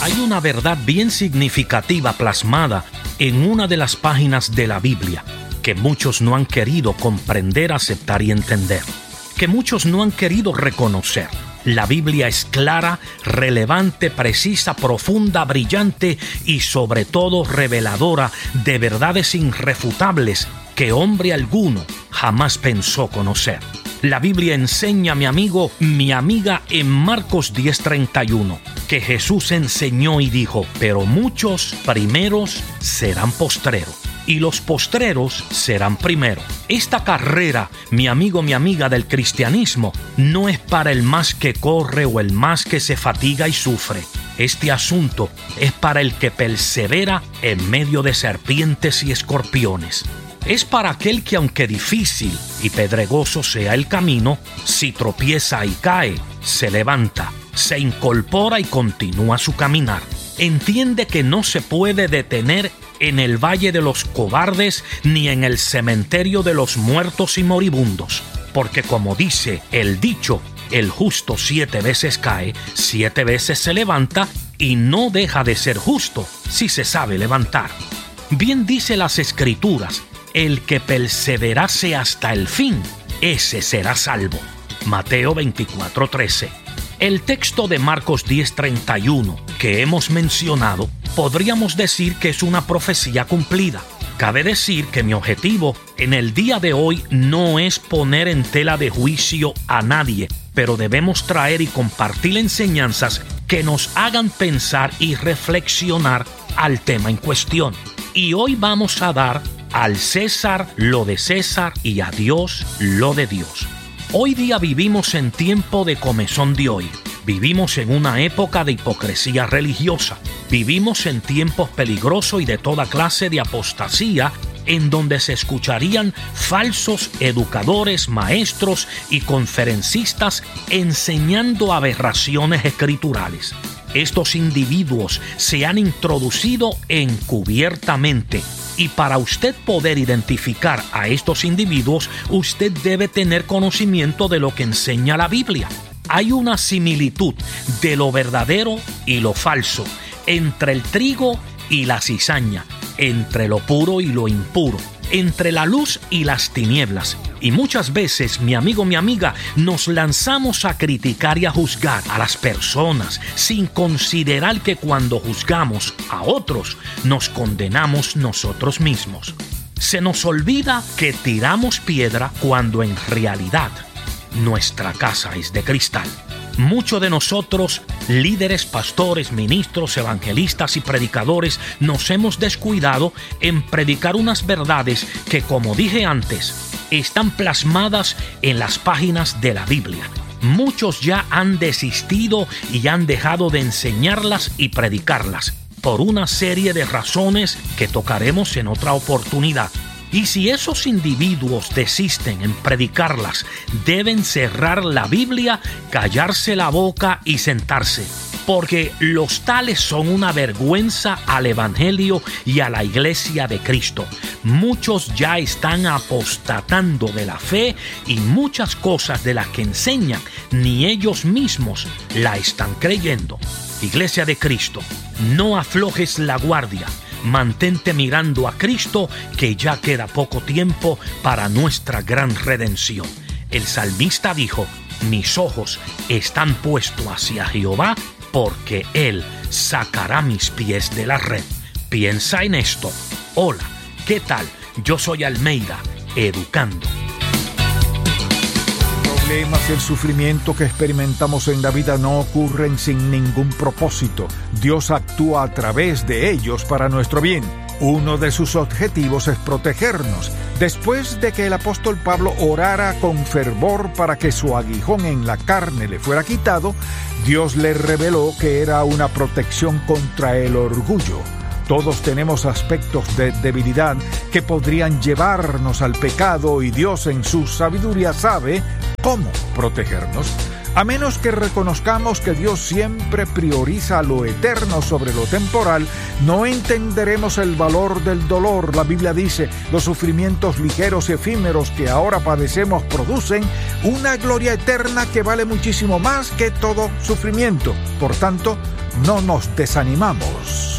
Hay una verdad bien significativa plasmada en una de las páginas de la Biblia que muchos no han querido comprender, aceptar y entender, que muchos no han querido reconocer. La Biblia es clara, relevante, precisa, profunda, brillante y sobre todo reveladora de verdades irrefutables que hombre alguno jamás pensó conocer. La Biblia enseña, mi amigo, mi amiga, en Marcos 10:31, que Jesús enseñó y dijo: pero muchos primeros serán postreros, y los postreros serán primeros. Esta carrera, mi amigo, mi amiga, del cristianismo, no es para el más que corre o el más que se fatiga y sufre. Este asunto es para el que persevera en medio de serpientes y escorpiones. Es para aquel que, aunque difícil y pedregoso sea el camino, si tropieza y cae, se levanta, se incorpora y continúa su caminar. Entiende que no se puede detener en el valle de los cobardes ni en el cementerio de los muertos y moribundos, porque como dice el dicho, el justo 7 veces cae, 7 veces se levanta, y no deja de ser justo si se sabe levantar. Bien dice las Escrituras: el que perseverase hasta el fin, ese será salvo. Mateo 24:13. El texto de Marcos 10:31 que hemos mencionado, podríamos decir que es una profecía cumplida. Cabe decir que mi objetivo en el día de hoy no es poner en tela de juicio a nadie, pero debemos traer y compartir enseñanzas que nos hagan pensar y reflexionar al tema en cuestión. Y hoy vamos a dar al César lo de César y a Dios lo de Dios. Hoy día vivimos en tiempo de comezón de oír. Vivimos en una época de hipocresía religiosa. Vivimos en tiempos peligrosos y de toda clase de apostasía, en donde se escucharían falsos educadores, maestros y conferencistas enseñando aberraciones escriturales. Estos individuos se han introducido encubiertamente. Y para usted poder identificar a estos individuos, usted debe tener conocimiento de lo que enseña la Biblia. Hay una similitud de lo verdadero y lo falso, entre el trigo y la cizaña, entre lo puro y lo impuro, entre la luz y las tinieblas. Y muchas veces, mi amigo, mi amiga, nos lanzamos a criticar y a juzgar a las personas sin considerar que cuando juzgamos a otros, nos condenamos nosotros mismos. Se nos olvida que tiramos piedra cuando en realidad nuestra casa es de cristal. Muchos de nosotros, líderes, pastores, ministros, evangelistas y predicadores, nos hemos descuidado en predicar unas verdades que, como dije antes, están plasmadas en las páginas de la Biblia. Muchos ya han desistido y han dejado de enseñarlas y predicarlas por una serie de razones que tocaremos en otra oportunidad. Y si esos individuos desisten en predicarlas, deben cerrar la Biblia, callarse la boca y sentarse, porque los tales son una vergüenza al Evangelio y a la Iglesia de Cristo. Muchos ya están apostatando de la fe y muchas cosas de las que enseñan ni ellos mismos la están creyendo. Iglesia de Cristo, no aflojes la guardia. Mantente mirando a Cristo, que ya queda poco tiempo para nuestra gran redención. El salmista dijo: mis ojos están puestos hacia Jehová, porque Él sacará mis pies de la red. Piensa en esto. Hola, ¿qué tal? Yo soy Almeida, educando. Los problemas y el sufrimiento que experimentamos en la vida no ocurren sin ningún propósito. Dios actúa a través de ellos para nuestro bien. Uno de sus objetivos es protegernos. Después de que el apóstol Pablo orara con fervor para que su aguijón en la carne le fuera quitado, Dios le reveló que era una protección contra el orgullo. Todos tenemos aspectos de debilidad que podrían llevarnos al pecado, y Dios en su sabiduría sabe cómo protegernos. A menos que reconozcamos que Dios siempre prioriza lo eterno sobre lo temporal, no entenderemos el valor del dolor. La Biblia dice, los sufrimientos ligeros y efímeros que ahora padecemos producen una gloria eterna que vale muchísimo más que todo sufrimiento. Por tanto, no nos desanimamos.